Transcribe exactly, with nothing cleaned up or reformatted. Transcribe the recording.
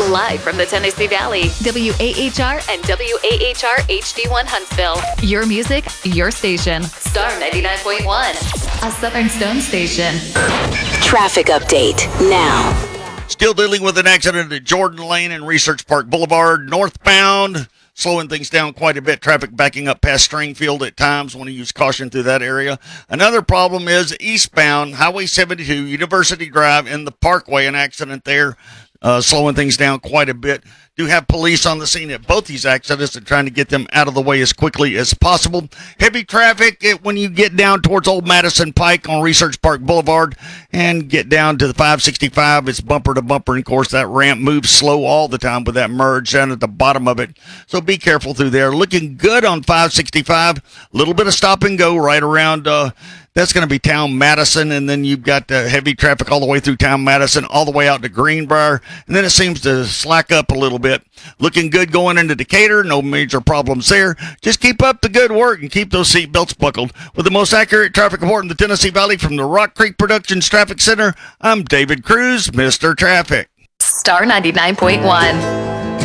Live from the Tennessee Valley, W A H R and W A H R H D one Huntsville. Your music, your station. Star ninety-nine point one, a Southern Stone station. Traffic update now. Still dealing with an accident at Jordan Lane and Research Park Boulevard, northbound. Slowing things down quite a bit. Traffic backing up past Stringfield at times. Want to use caution through that area. Another problem is eastbound, Highway seventy-two, University Drive in the Parkway. An accident there, uh, slowing things down quite a bit. Do have police on the scene at both these accidents and trying to get them out of the way as quickly as possible. Heavy traffic it, when you get down towards Old Madison Pike on Research Park Boulevard and get down to the five sixty-five. It's bumper to bumper. And, of course, that ramp moves slow all the time with that merge down at the bottom of it. So be careful through there. Looking good on five sixty-five. A little bit of stop and go right around uh, that's going to be Town Madison, and then you've got uh, heavy traffic all the way through Town Madison, all the way out to Greenbrier, and then it seems to slack up a little bit. Looking good going into Decatur, no major problems there. Just keep up the good work and keep those seat belts buckled. With the most accurate traffic report in the Tennessee Valley from the Rock Creek Productions Traffic Center, I'm David Cruz, Mister Traffic. Star ninety-nine point one.